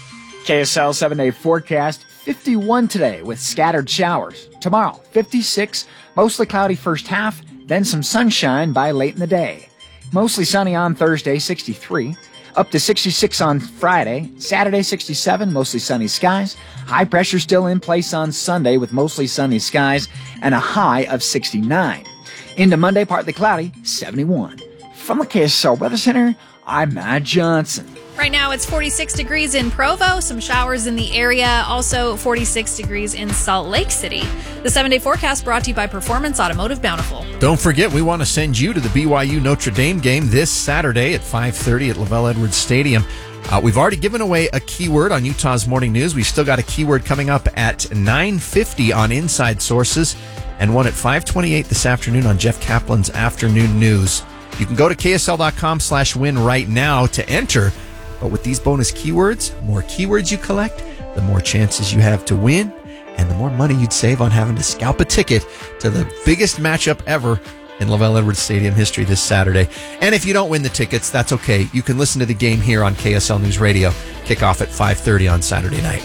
K S L seven-day forecast, fifty-one today with scattered showers. Tomorrow, fifty-six, mostly cloudy first half, then some sunshine by late in the day. Mostly sunny on Thursday, sixty-three. Up to sixty-six on Friday. Saturday, sixty-seven, mostly sunny skies. High pressure still in place on Sunday with mostly sunny skies and a high of sixty-nine. Into Monday, partly cloudy, seventy-one. From the K S L Weather Center, I'm Matt Johnson. Right now, it's forty-six degrees in Provo, some showers in the area, also forty-six degrees in Salt Lake City. The seven-day forecast brought to you by Performance Automotive Bountiful. Don't forget, we want to send you to the B Y U Notre Dame game this Saturday at five thirty at LaVell Edwards Stadium. Uh, we've already given away a keyword on Utah's Morning News. We've still got a keyword coming up at nine fifty on Inside Sources and one at five twenty-eight this afternoon on Jeff Kaplan's Afternoon News. You can go to K S L dot com slash win right now to enter. But with these bonus keywords, the more keywords you collect, the more chances you have to win, and the more money you'd save on having to scalp a ticket to the biggest matchup ever in LaVell Edwards Stadium history this Saturday. And if you don't win the tickets, that's okay. You can listen to the game here on K S L News Radio. Kickoff at five thirty on Saturday night.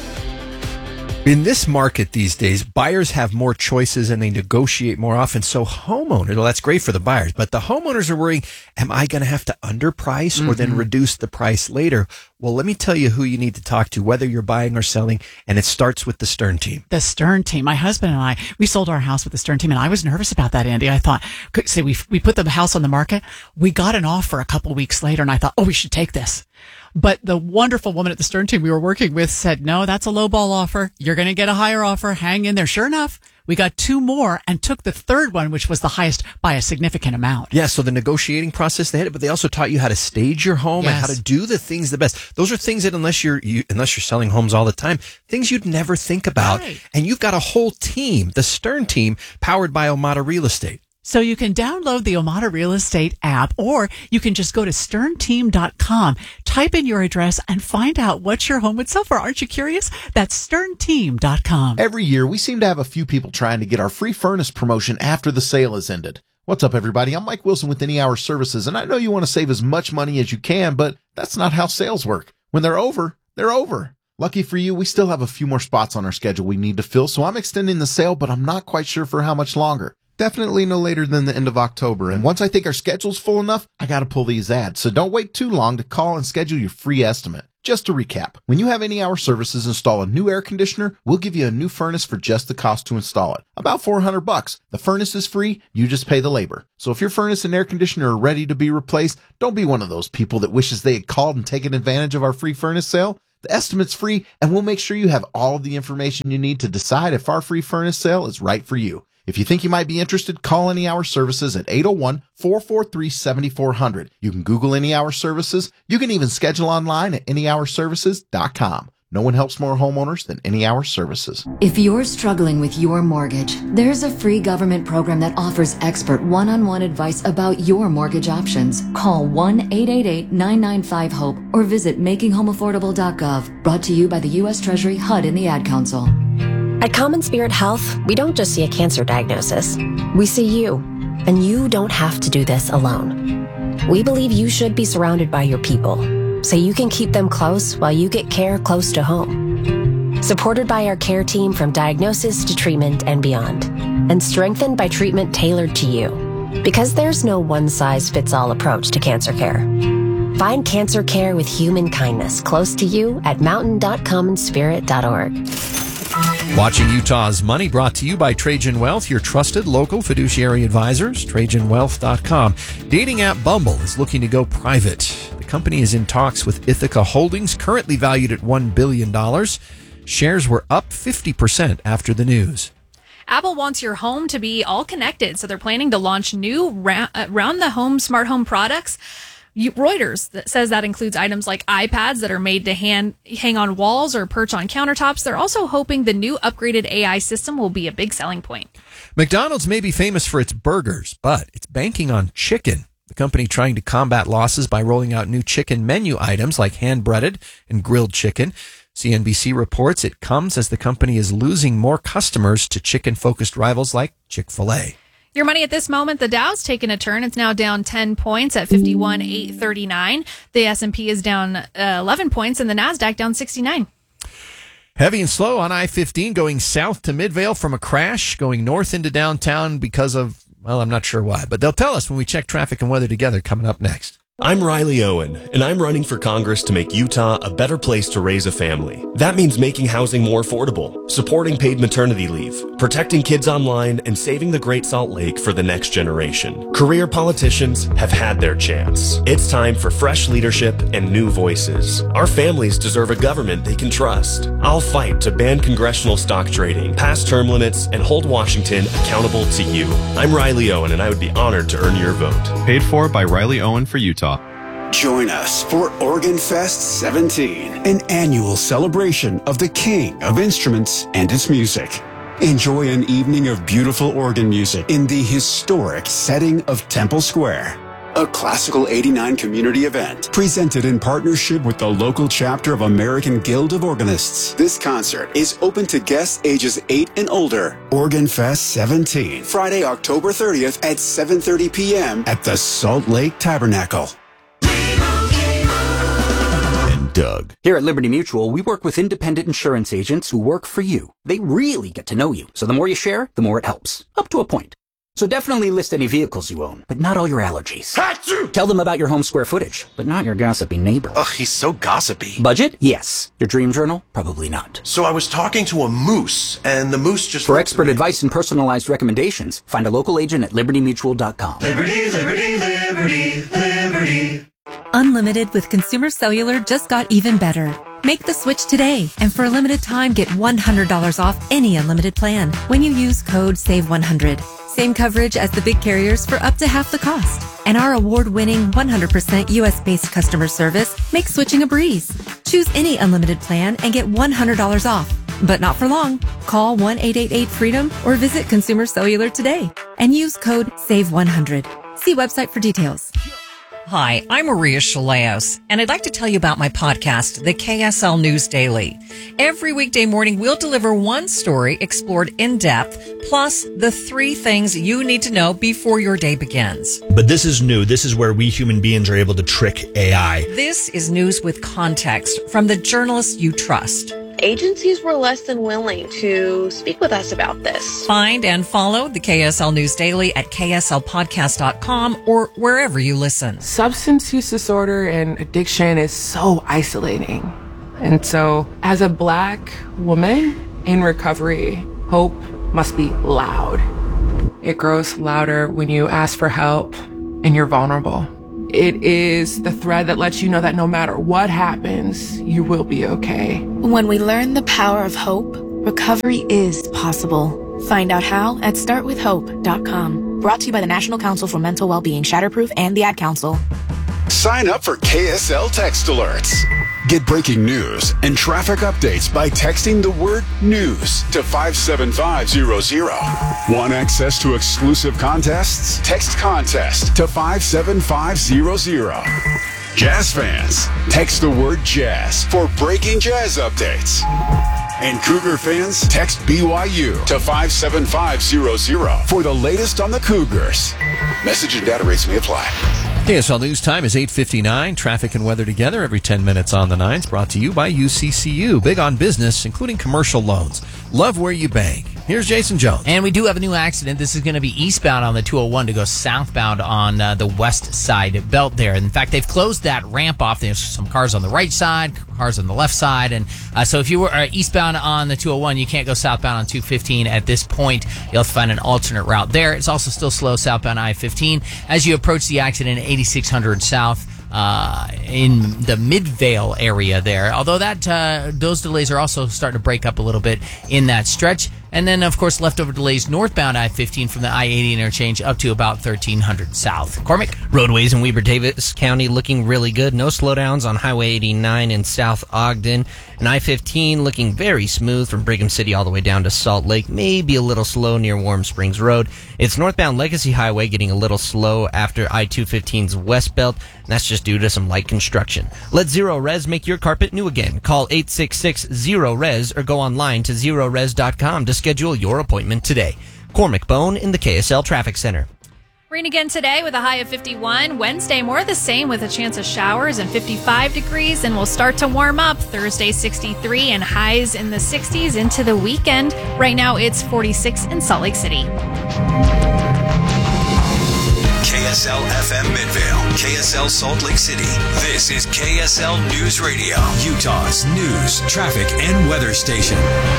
In this market these days, buyers have more choices and they negotiate more often. So homeowners, well, that's great for the buyers, but the homeowners are worrying, am I going to have to underprice or mm-hmm. then reduce the price later? Well, let me tell you who you need to talk to, whether you're buying or selling, and it starts with the Stern team. The Stern team. My husband and I, we sold our house with the Stern team, and I was nervous about that, Andy. I thought, say we we put the house on the market, we got an offer a couple weeks later, and I thought, oh, we should take this. But the wonderful woman at the Stern team we were working with said, no, that's a lowball offer. You're going to get a higher offer. Hang in there. Sure enough, We got two more and took the third one, which was the highest by a significant amount. Yeah, so the negotiating process, they had it, but they also taught you how to stage your home Yes. and how to do the things the best. Those are things that unless you're you, unless you're selling homes all the time, things you'd never think about. Right. And you've got a whole team, the Stern team, powered by Omada Real Estate. So you can download the Omada Real Estate app, or you can just go to stern team dot com, type in your address, and find out what your home would sell for. Aren't you curious? That's stern team dot com. Every year, we seem to have a few people trying to get our free furnace promotion after the sale has ended. What's up, everybody? I'm Mike Wilson with Any Hour Services, and I know you want to save as much money as you can, but that's not how sales work. When they're over, they're over. Lucky for you, we still have a few more spots on our schedule we need to fill, so I'm extending the sale, but I'm not quite sure for how much longer. Definitely no later than the end of October. And once I think our schedule's full enough, I got to pull these ads. So don't wait too long to call and schedule your free estimate. Just to recap, when you have Any Hour Services install a new air conditioner, we'll give you a new furnace for just the cost to install it. About four hundred bucks. The furnace is free. You just pay the labor. So if your furnace and air conditioner are ready to be replaced, don't be one of those people that wishes they had called and taken advantage of our free furnace sale. The estimate's free, and we'll make sure you have all of the information you need to decide if our free furnace sale is right for you. If you think you might be interested, call Any Hour Services at eight oh one, four four three, seven four zero zero. You can Google Any Hour Services. You can even schedule online at any hour services dot com. No one helps more homeowners than Any Hour Services. If you're struggling with your mortgage, there's a free government program that offers expert one-on-one advice about your mortgage options. Call one eight eight eight, nine nine five, HOPE or visit making home affordable dot gov. Brought to you by the U S Treasury, H U D, and the Ad Council. At Common Spirit Health, we don't just see a cancer diagnosis. We see you, and you don't have to do this alone. We believe you should be surrounded by your people, so you can keep them close while you get care close to home. Supported by our care team from diagnosis to treatment and beyond, and strengthened by treatment tailored to you. Because there's no one-size-fits-all approach to cancer care. Find cancer care with human kindness close to you at mountain dot common spirit dot org. Watching Utah's Money, brought to you by Trajan Wealth, your trusted local fiduciary advisors, trajan wealth dot com. Dating app Bumble is looking to go private. The company is in talks with Ithaca Holdings, currently valued at one billion dollars. Shares were up fifty percent after the news. Apple wants your home to be all connected, so they're planning to launch new ra- round-the-home smart home products. You, Reuters that says that includes items like iPads that are made to hand, hang on walls or perch on countertops. They're also hoping the new upgraded A I system will be a big selling point. McDonald's may be famous for its burgers, but it's banking on chicken. The company trying to combat losses by rolling out new chicken menu items like hand-breaded and grilled chicken. C N B C reports it comes as the company is losing more customers to chicken-focused rivals like Chick-fil-A. Your money at this moment, the Dow's taken a turn. It's now down ten points at fifty-one eight thirty-nine. The S and P is down uh, eleven points and the NASDAQ down sixty-nine. Heavy and slow on I fifteen going south to Midvale from a crash, going north into downtown because of, well, I'm not sure why, but they'll tell us when we check traffic and weather together coming up next. I'm Riley Owen, and I'm running for Congress to make Utah a better place to raise a family. That means making housing more affordable, supporting paid maternity leave, protecting kids online, and saving the Great Salt Lake for the next generation. Career politicians have had their chance. It's time for fresh leadership and new voices. Our families deserve a government they can trust. I'll fight to ban congressional stock trading, pass term limits, and hold Washington accountable to you. I'm Riley Owen, and I would be honored to earn your vote. Paid for by Riley Owen for Utah. Join us for Organ Fest seventeen, an annual celebration of the king of instruments and its music. Enjoy an evening of beautiful organ music in the historic setting of Temple Square. A Classical eighty-nine community event presented in partnership with the local chapter of American Guild of Organists. This concert is open to guests ages eight and older. Organ Fest seventeen, Friday, October thirtieth at seven thirty p.m. at the Salt Lake Tabernacle. Doug. Here at Liberty Mutual, we work with independent insurance agents who work for you. They really get to know you, so the more you share, the more it helps. Up to a point. So definitely list any vehicles you own, but not all your allergies. Achoo! Tell them about your home square footage, but not your gossipy neighbor. Ugh, he's so gossipy. Budget? Yes. Your dream journal? Probably not. So I was talking to a moose, and the moose just... For expert advice and personalized recommendations, find a local agent at liberty mutual dot com. Liberty, liberty, liberty, liberty. Unlimited with Consumer Cellular just got even better. Make the switch today, and for a limited time, get one hundred dollars off any unlimited plan when you use code save one hundred. Same coverage as the big carriers for up to half the cost. And our award-winning one hundred percent U S-based customer service makes switching a breeze. Choose any unlimited plan and get one hundred dollars off. But not for long. Call one eight eight eight freedom or visit Consumer Cellular today and use code save one hundred. See website for details. Hi, I'm Maria Shilaos, and I'd like to tell you about my podcast, the K S L News Daily. Every weekday morning, we'll deliver one story explored in depth, plus the three things you need to know before your day begins. But this is new. This is where we human beings are able to trick A I. This is news with context from the journalists you trust. Agencies were less than willing to speak with us about this. Find and follow the K S L News Daily at K S L podcast dot com or wherever you listen. Substance use disorder and addiction is so isolating. And so, as a Black woman in recovery, hope must be loud. It grows louder when you ask for help and you're vulnerable. It is the thread that lets you know that no matter what happens, you will be okay. When we learn the power of hope, recovery is possible. Find out how at start with hope dot com. Brought to you by the National Council for Mental Wellbeing, Shatterproof, and the Ad Council. Sign up for K S L Text Alerts. Get breaking news and traffic updates by texting the word news to five seven five zero zero. Want access to exclusive contests? Text contest to five seven five zero zero. Jazz fans, text the word jazz for breaking jazz updates. And Cougar fans, text B Y U to five seven five zero zero for the latest on the Cougars. Message and data rates may apply. K S L News Time is eight fifty-nine. Traffic and weather together every ten minutes on the nines. Brought to you by U C C U. Big on business, including commercial loans. Love where you bank. Here's Jason Jones. And we do have a new accident. This is going to be eastbound on the two oh one to go southbound on uh, the west side belt there. In fact, they've closed that ramp off. There's some cars on the right side, cars on the left side. And uh, so if you were uh, eastbound on the two oh one, you can't go southbound on two fifteen at this point. You'll have to find an alternate route there. It's also still slow southbound I fifteen as you approach the accident at eighty-six hundred south. Uh, in the Midvale area there, although that uh, those delays are also starting to break up a little bit in that stretch. And then, of course, leftover delays northbound I fifteen from the I eighty interchange up to about thirteen hundred south. Cormac? Roadways in Weber-Davis County looking really good. No slowdowns on Highway eighty-nine in South Ogden. And I fifteen looking very smooth from Brigham City all the way down to Salt Lake. Maybe a little slow near Warm Springs Road. It's northbound Legacy Highway getting a little slow after I two fifteen's west belt. And that's just due to some light construction. Let Zero Res make your carpet new again. Call eight six six zero res or go online to zero res dot com to schedule your appointment today. Cormac Bone in the K S L Traffic Center. Rain again today with a high of fifty-one. Wednesday, more of the same with a chance of showers and fifty-five degrees. And we'll start to warm up. Thursday, sixty-three and highs in the sixties into the weekend. Right now, it's forty-six in Salt Lake City. K S L F M Midvale, K S L Salt Lake City. This is K S L News Radio, Utah's news, traffic, and weather station.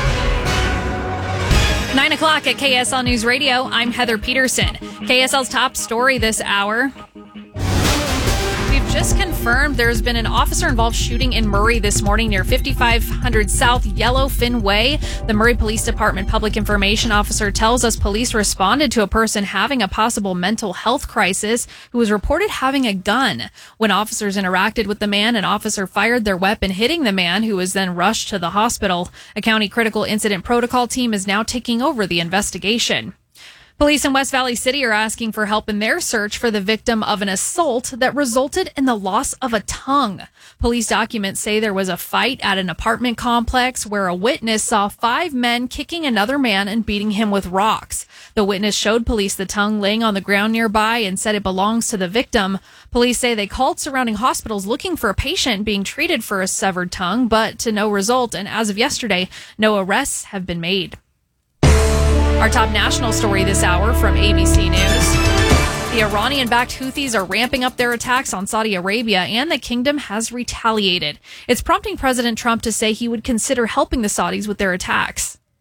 Nine o'clock at K S L News Radio. I'm Heather Peterson. K S L's top story this hour. We've just confirmed there's been an officer-involved shooting in Murray this morning near fifty-five hundred South Yellowfin Way. The Murray Police Department public information officer tells us police responded to a person having a possible mental health crisis who was reported having a gun. When officers interacted with the man, an officer fired their weapon, hitting the man, who was then rushed to the hospital. A county critical incident protocol team is now taking over the investigation. Police in West Valley City are asking for help in their search for the victim of an assault that resulted in the loss of a tongue. Police documents say there was a fight at an apartment complex where a witness saw five men kicking another man and beating him with rocks. The witness showed police the tongue laying on the ground nearby and said it belongs to the victim. Police say they called surrounding hospitals looking for a patient being treated for a severed tongue, but to no result. And as of yesterday, no arrests have been made. Our top national story this hour from A B C News. The Iranian-backed Houthis are ramping up their attacks on Saudi Arabia, and the kingdom has retaliated. It's prompting President Trump to say he would consider helping the Saudis with their attacks.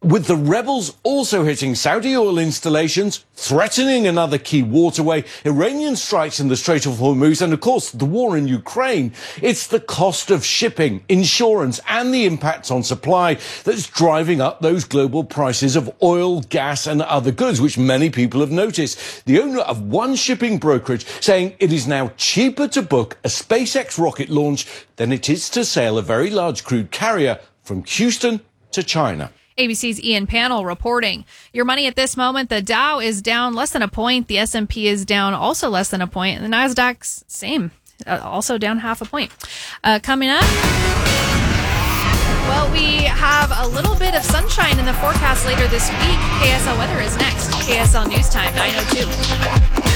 With the rebels also hitting Saudi oil installations, threatening another key waterway, Iranian strikes in the Strait of Hormuz, and of course the war in Ukraine, it's the cost of shipping, insurance, and the impacts on supply that's driving up those global prices of oil, gas, and other goods, which many people have noticed. The owner of one shipping brokerage saying it is now cheaper to book a SpaceX rocket launch than it is to sail a very large crude carrier from Houston to China. A B C's Ian Pannell reporting. Your money at this moment, the Dow is down less than a point. The S and P is down also less than a point. And the Nasdaq's same, uh, also down half a point. Uh, coming up, well, we have a little bit of sunshine in the forecast later this week. K S L weather is next. K S L News Time, nine oh two.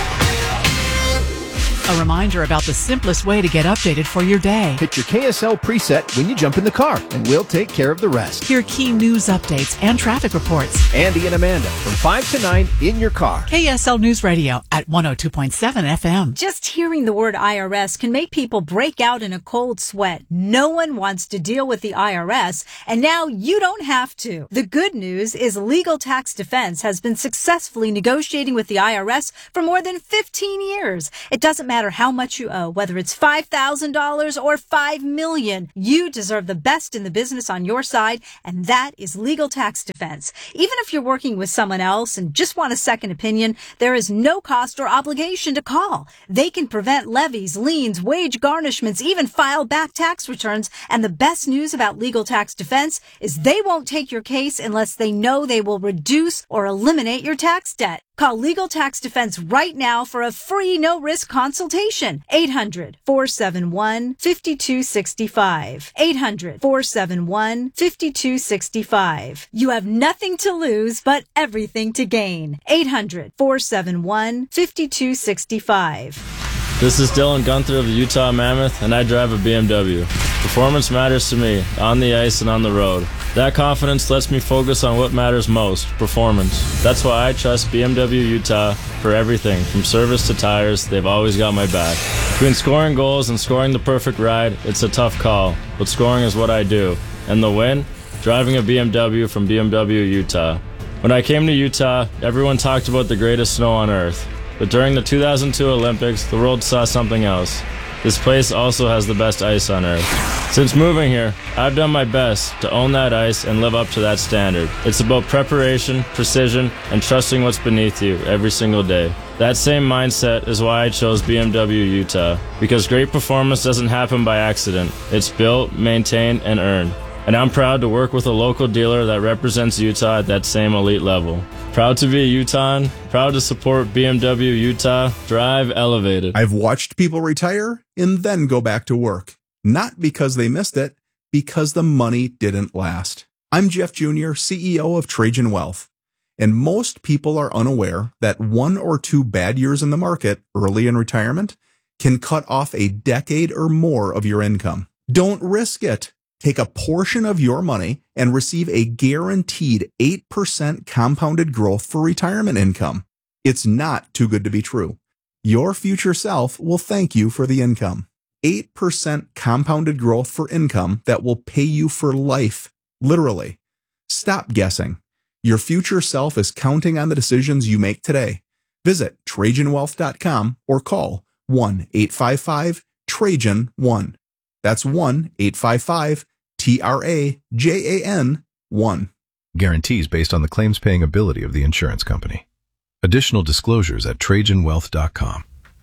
A reminder about the simplest way to get updated for your day. Hit your K S L preset when you jump in the car, and we'll take care of the rest. Hear key news updates and traffic reports. Andy and Amanda from five to nine in your car. K S L News Radio at one oh two point seven F M. Just hearing the word I R S can make people break out in a cold sweat. No one wants to deal with the I R S, and now you don't have to. The good news is Legal Tax Defense has been successfully negotiating with the I R S for more than fifteen years. It doesn't matter how much you owe, whether it's five thousand dollars or five million dollars. You deserve the best in the business on your side, and that is Legal Tax Defense. Even if you're working with someone else and just want a second opinion, there is no cost or obligation to call. They can prevent levies, liens, wage garnishments, even file back tax returns. And the best news about Legal Tax Defense is they won't take your case unless they know they will reduce or eliminate your tax debt. Call Legal Tax Defense right now for a free no-risk consultation. eight hundred, four seven one, five two six five. eight hundred, four seven one, five two six five. You have nothing to lose, but everything to gain. eight hundred, four seven one, five two six five. This is Dylan Gunther of the Utah Mammoth, and I drive a B M W. Performance matters to me, on the ice and on the road. That confidence lets me focus on what matters most, performance. That's why I trust B M W Utah for everything, from service to tires. They've always got my back. Between scoring goals and scoring the perfect ride, it's a tough call, but scoring is what I do. And the win? Driving a B M W from B M W Utah. When I came to Utah, everyone talked about the greatest snow on earth. But during the two thousand two Olympics, the world saw something else. This place also has the best ice on earth. Since moving here, I've done my best to own that ice and live up to that standard. It's about preparation, precision, and trusting what's beneath you every single day. That same mindset is why I chose B M W Utah, because great performance doesn't happen by accident. It's built, maintained, and earned. And I'm proud to work with a local dealer that represents Utah at that same elite level. Proud to be a Utahn, proud to support B M W Utah. Drive elevated. I've watched people retire and then go back to work. Not because they missed it, because the money didn't last. I'm Jeff Junior, C E O of Trajan Wealth. And most people are unaware that one or two bad years in the market early in retirement can cut off a decade or more of your income. Don't risk it. Take a portion of your money and receive a guaranteed eight percent compounded growth for retirement income. It's not too good to be true. Your future self will thank you for the income. eight percent compounded growth for income that will pay you for life, literally. Stop guessing. Your future self is counting on the decisions you make today. Visit Trajan Wealth dot com or call one eight five five Trajan one. That's one eight five five T R A J A N one. Guarantees based on the claims paying ability of the insurance company. Additional disclosures at Trajan Wealth dot com.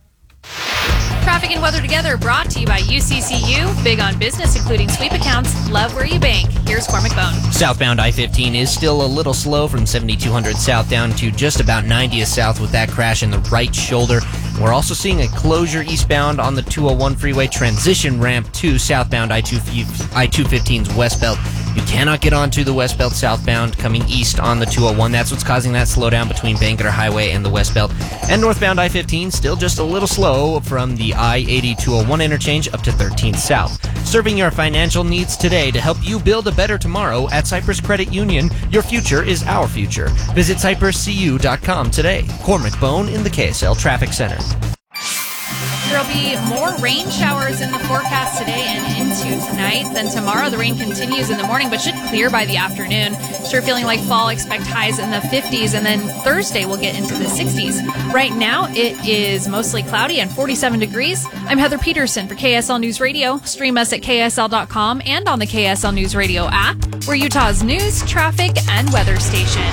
Traffic and weather together brought to you by U C C U. Big on business, including sweep accounts. Love where you bank. Here's Cormac Bone. Southbound I fifteen is still a little slow from seventy-two hundred south down to just about ninetieth south with that crash in the right shoulder. We're also seeing a closure eastbound on the two oh one freeway transition ramp to southbound I two fifteen's west belt. You cannot get onto the west belt southbound coming east on the two oh one. That's what's causing that slowdown between Bangerter Highway and the west belt. And northbound I fifteen still just a little slow from the I eighty two oh one interchange up to thirteenth south. Serving your financial needs today to help you build a better tomorrow at Cyprus Credit Union. Your future is our future. Visit cyprus c u dot com today. Cormac Bone in the K S L Traffic Center. There'll be more rain showers in the forecast today and into tonight. Then tomorrow, the rain continues in the morning, but should clear by the afternoon. Sure feeling like fall. Expect highs in the fifties, and then Thursday we'll get into the sixties. Right now, it is mostly cloudy and forty-seven degrees. I'm Heather Peterson for K S L News Radio. Stream us at K S L dot com and on the K S L News Radio app. We're Utah's news, traffic, and weather station.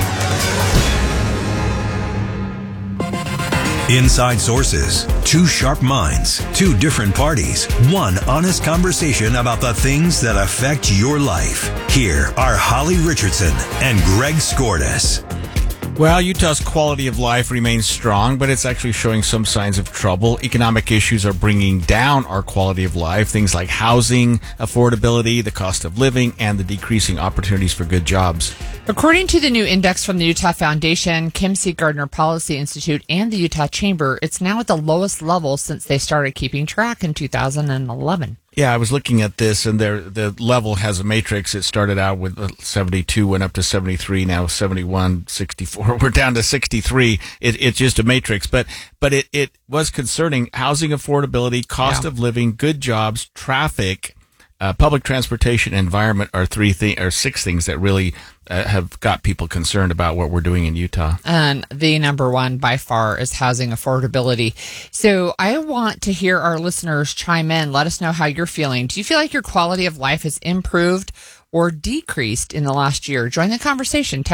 Inside Sources. Two sharp minds, two different parties, one honest conversation about the things that affect your life. Here are Holly Richardson and Greg Skordas. Well, Utah's quality of life remains strong, but it's actually showing some signs of trouble. Economic issues are bringing down our quality of life. Things like housing, affordability, the cost of living, and the decreasing opportunities for good jobs. According to the new index from the Utah Foundation, Kim C. Gardner Policy Institute, and the Utah Chamber, it's now at the lowest level since they started keeping track in two thousand eleven. Yeah, I was looking at this, and there the level has a matrix. It started out with seventy-two, went up to seventy-three, now seventy-one, sixty-four. We're down to sixty-three. It, it's just a matrix, but but it, it was concerning. Housing affordability, cost Yeah. of living, good jobs, traffic, uh, public transportation, environment are three thing or six things that really uh, have got people concerned about what we're doing in Utah. And the number one by far is housing affordability. So I want to hear our listeners chime in. Let us know how you're feeling. Do you feel like your quality of life has improved or decreased in the last year? Join the conversation.